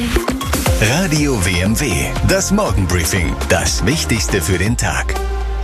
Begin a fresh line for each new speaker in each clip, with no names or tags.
Radio WMW, das Morgenbriefing, das Wichtigste für den Tag.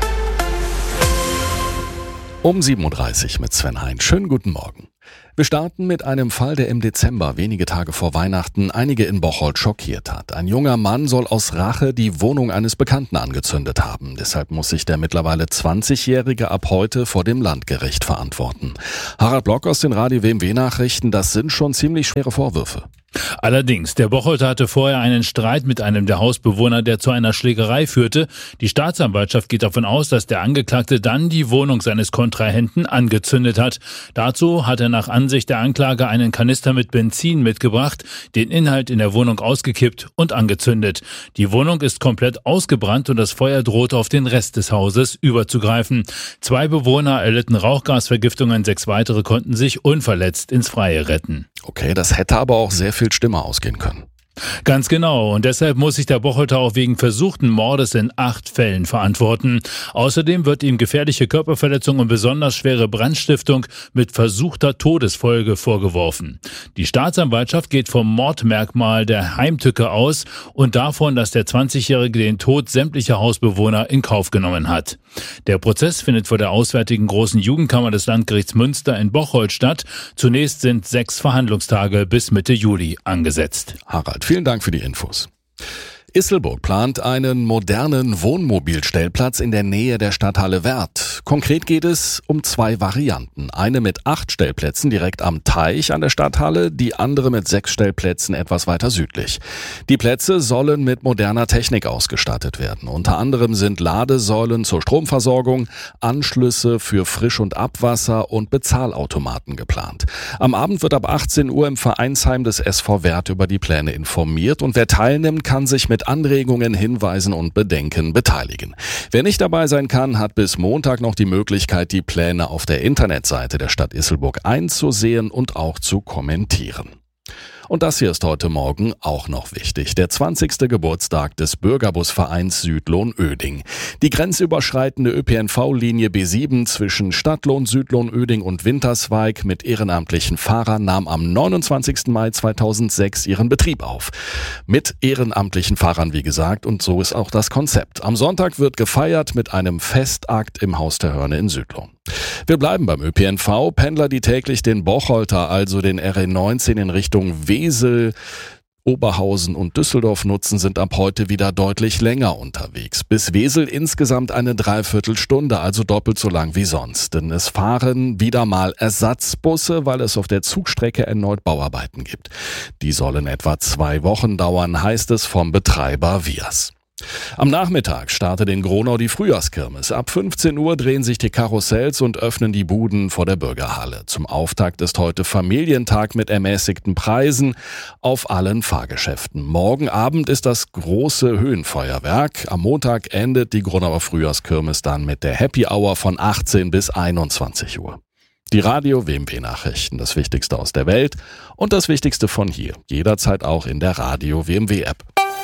Um 7.30 Uhr mit Sven Hein. Schönen guten Morgen. Wir starten mit einem Fall, der im Dezember, wenige Tage vor Weihnachten, einige in Bocholt schockiert hat. Ein junger Mann soll aus Rache die Wohnung eines Bekannten angezündet haben. Deshalb muss sich der mittlerweile 20-Jährige ab heute vor dem Landgericht verantworten. Harald Block aus den Radio WMW Nachrichten, das sind schon ziemlich schwere Vorwürfe.
Allerdings, der Bocholter hatte vorher einen Streit mit einem der Hausbewohner, der zu einer Schlägerei führte. Die Staatsanwaltschaft geht davon aus, dass der Angeklagte dann die Wohnung seines Kontrahenten angezündet hat. Dazu hat er nach Ansicht der Anklage einen Kanister mit Benzin mitgebracht, den Inhalt in der Wohnung ausgekippt und angezündet. Die Wohnung ist komplett ausgebrannt und das Feuer droht auf den Rest des Hauses überzugreifen. 2 Bewohner erlitten Rauchgasvergiftungen, 6 weitere konnten sich unverletzt ins Freie retten.
Okay, das hätte aber auch sehr viel schlimmer ausgehen können.
Ganz genau. Und deshalb muss sich der Bocholter auch wegen versuchten Mordes in 8 Fällen verantworten. Außerdem wird ihm gefährliche Körperverletzung und besonders schwere Brandstiftung mit versuchter Todesfolge vorgeworfen. Die Staatsanwaltschaft geht vom Mordmerkmal der Heimtücke aus und davon, dass der 20-Jährige den Tod sämtlicher Hausbewohner in Kauf genommen hat. Der Prozess findet vor der Auswärtigen Großen Jugendkammer des Landgerichts Münster in Bocholt statt. Zunächst sind 6 Verhandlungstage bis Mitte Juli angesetzt.
Harald, vielen Dank für die Infos. Isselburg plant einen modernen Wohnmobilstellplatz in der Nähe der Stadthalle Werth. Konkret geht es um 2 Varianten. Eine mit 8 Stellplätzen direkt am Teich an der Stadthalle, die andere mit 6 Stellplätzen etwas weiter südlich. Die Plätze sollen mit moderner Technik ausgestattet werden. Unter anderem sind Ladesäulen zur Stromversorgung, Anschlüsse für Frisch- und Abwasser und Bezahlautomaten geplant. Am Abend wird ab 18 Uhr im Vereinsheim des SV Werth über die Pläne informiert und wer teilnimmt, kann sich mit Anregungen, Hinweisen und Bedenken beteiligen. Wer nicht dabei sein kann, hat bis Montag noch die Möglichkeit, die Pläne auf der Internetseite der Stadt Isselburg einzusehen und auch zu kommentieren. Und das hier ist heute Morgen auch noch wichtig. Der 20. Geburtstag des Bürgerbusvereins Südlohn-Öding. Die grenzüberschreitende ÖPNV-Linie B7 zwischen Stadtlohn, Südlohn-Öding und Winterswijk mit ehrenamtlichen Fahrern nahm am 29. Mai 2006 ihren Betrieb auf. Mit ehrenamtlichen Fahrern, wie gesagt, und so ist auch das Konzept. Am Sonntag wird gefeiert mit einem Festakt im Haus der Hörne in Südlohn. Wir bleiben beim ÖPNV. Pendler, die täglich den Bocholter, also den RE19 in Richtung Wesel, Oberhausen und Düsseldorf nutzen, sind ab heute wieder deutlich länger unterwegs. Bis Wesel insgesamt eine Dreiviertelstunde, also doppelt so lang wie sonst. Denn es fahren wieder mal Ersatzbusse, weil es auf der Zugstrecke erneut Bauarbeiten gibt. Die sollen etwa 2 Wochen dauern, heißt es vom Betreiber Vias. Am Nachmittag startet in Gronau die Frühjahrskirmes. Ab 15 Uhr drehen sich die Karussells und öffnen die Buden vor der Bürgerhalle. Zum Auftakt ist heute Familientag mit ermäßigten Preisen auf allen Fahrgeschäften. Morgen Abend ist das große Höhenfeuerwerk. Am Montag endet die Gronauer Frühjahrskirmes dann mit der Happy Hour von 18 bis 21 Uhr. Die Radio WMW Nachrichten, das Wichtigste aus der Welt und das Wichtigste von hier. Jederzeit auch in der Radio WMW App.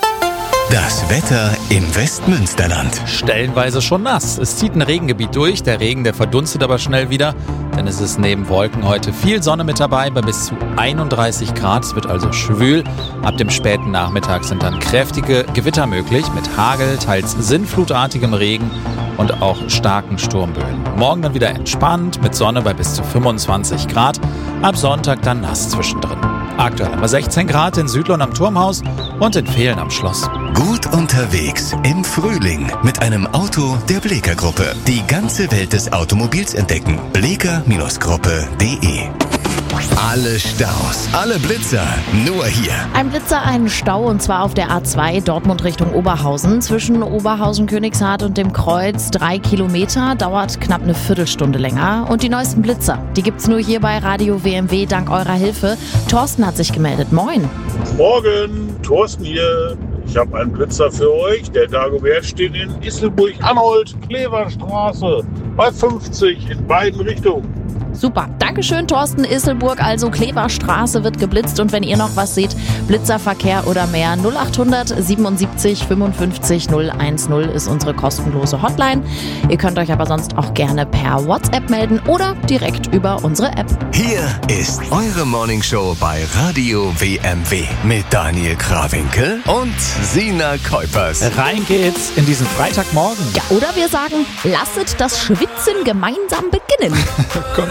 Das Wetter im Westmünsterland.
Stellenweise schon nass. Es zieht ein Regengebiet durch. Der Regen, der verdunstet aber schnell wieder. Denn es ist neben Wolken heute viel Sonne mit dabei bei bis zu 31 Grad. Es wird also schwül. Ab dem späten Nachmittag sind dann kräftige Gewitter möglich mit Hagel, teils sinnflutartigem Regen und auch starken Sturmböen. Morgen dann wieder entspannt mit Sonne bei bis zu 25 Grad. Ab Sonntag dann nass zwischendrin. Aktuell haben wir 16 Grad in Südlohn am Turmhaus und in Vehlen am Schloss.
Gut unterwegs im Frühling mit einem Auto der Bleeker Gruppe. Die ganze Welt des Automobils entdecken. bleeker-gruppe.de. Alle Staus, alle Blitzer, nur hier.
Ein Blitzer, einen Stau, und zwar auf der A2 Dortmund Richtung Oberhausen. Zwischen Oberhausen-Königshardt und dem Kreuz 3 Kilometer, dauert knapp eine Viertelstunde länger. Und die neuesten Blitzer, die gibt's nur hier bei Radio WMW dank eurer Hilfe. Thorsten hat sich gemeldet. Moin.
Morgen, Thorsten hier. Ich habe einen Blitzer für euch. Der Dagobert steht in Isselburg-Anholt, Kleverstraße, bei 50 in beiden Richtungen.
Super. Dankeschön, Thorsten. Isselburg, also Kleverstraße wird geblitzt. Und wenn ihr noch was seht, Blitzerverkehr oder mehr, 0800 77 55 010 ist unsere kostenlose Hotline. Ihr könnt euch aber sonst auch gerne per WhatsApp melden oder direkt über unsere App.
Hier ist eure Morningshow bei Radio WMW mit Daniel Krawinkel und Sina Kuipers.
Rein geht's in diesen Freitagmorgen.
Ja, oder wir sagen, lasset das Schwitzen gemeinsam beginnen.
Kommt